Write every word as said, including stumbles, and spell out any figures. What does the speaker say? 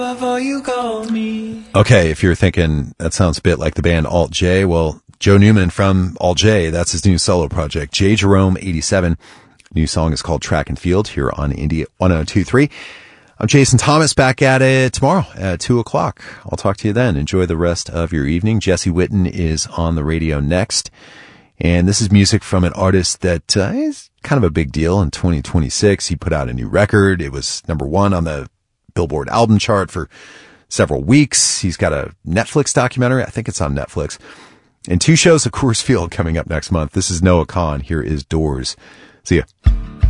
Okay, if you're thinking that sounds a bit like the band Alt J, well, Joe Newman from Alt J, that's his new solo project. J Jerome eighty-seven. New song is called Track and Field here on Indie one oh two point three. I'm Jason Thomas, back at it tomorrow at two o'clock. I'll talk to you then. Enjoy the rest of your evening. Jesse Witten is on the radio next. And this is music from an artist that uh, is kind of a big deal in twenty twenty-six. He put out a new record. It was number one on the Billboard album chart for several weeks. He's got a Netflix documentary. I think it's on Netflix. And two shows of Coors Field coming up next month. This is Noah Kahan. Here is Doors. See ya.